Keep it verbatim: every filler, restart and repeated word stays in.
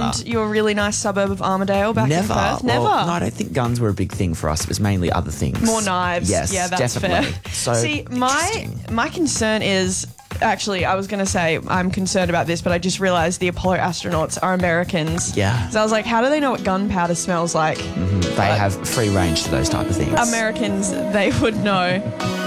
around your really nice suburb of Armadale back Never. in Perth? Never. Well, no, I don't think guns were a big thing for us. It was mainly other things. More knives. Yes, yeah, that's definitely. fair. So See, my interesting. my concern is actually I was going to say I'm concerned about this, but I just realised the Apollo astronauts are Americans. Yeah. So I was like, how do they know what gunpowder smells like? They have free range to those type of things. Americans, they would know.